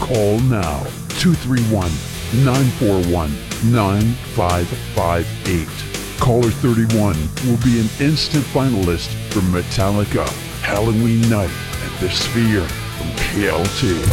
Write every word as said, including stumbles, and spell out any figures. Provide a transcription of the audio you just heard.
Call now, two three one, nine four one, nine five five eight. Caller thirty-one will be an instant finalist for Metallica Halloween Night at the Sphere from K L T.